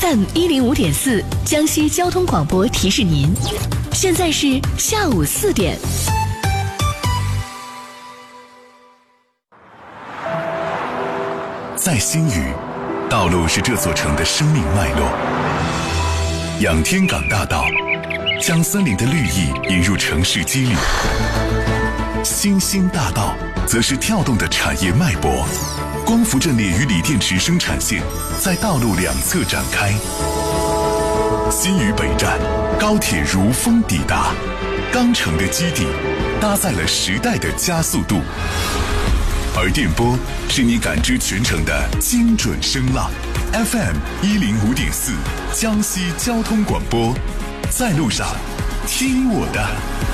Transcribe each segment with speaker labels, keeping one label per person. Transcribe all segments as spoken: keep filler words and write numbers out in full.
Speaker 1: F M 一零五点四江西交通广播提示您，现在是下午四点。
Speaker 2: 在新余，道路是这座城的生命脉络。仰天港大道将森林的绿意引入城市肌理，新兴大道则是跳动的产业脉搏。光伏阵列与锂电池生产线在道路两侧展开。新余北站，高铁如风抵达，钢城的基地搭载了时代的加速度。而电波是你感知全城的精准声浪。F M 一零五点四江西交通广播，在路上听我的。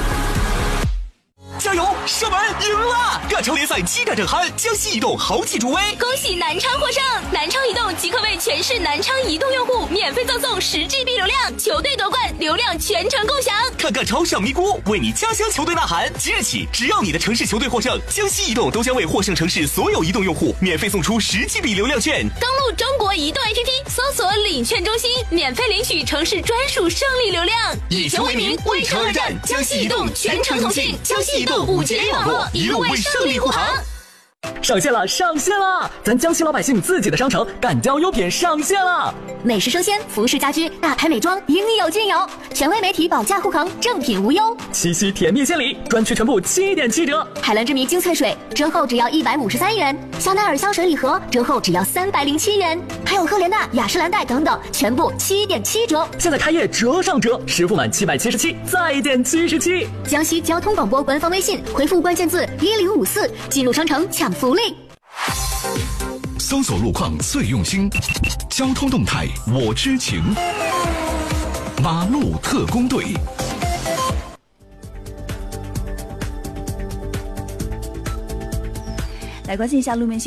Speaker 3: 加油！射门赢了！亚超联赛激战正酣，江西移动豪气助威，
Speaker 4: 恭喜南昌获胜！南昌移动即刻为全市南昌移动用户免费赠送十 G B 流量，球队夺冠，流量全程共享。
Speaker 3: 看看超上咪咕，为你家乡球队呐喊！即日起，只要你的城市球队获胜，江西移动都将为获胜城市所有移动用户免费送出十 G B 流量券。
Speaker 4: 登录中国移动 A P P， 搜索领券中心，免费领取城市专属胜利流量。
Speaker 3: 以球为名，为城而战，江西移动全程同庆，江西移动五 G A 网络，一路为胜利护航。
Speaker 5: 上线了，上线了！咱江西老百姓自己的商城敢交优品上线了，
Speaker 6: 美食生鲜、服饰家居、大牌美妆应有尽有，权威媒体保价护航，正品无忧。
Speaker 5: 七夕甜蜜献礼，专区全部七点七折。
Speaker 6: 海蓝之谜精粹水折后只要一百五十三元，香奈儿香水礼盒折后只要三百零七元，还有赫莲娜、雅诗兰黛等等，全部七点七折。
Speaker 5: 现在开业折上折，实付满七百七十七再减七十七。
Speaker 6: 江西交通广播官方微信回复关键字一零五四，进入商城抢福利。
Speaker 7: 搜索路况最用心，交通动态我知情。马路特工队。
Speaker 8: 来关心一下路面信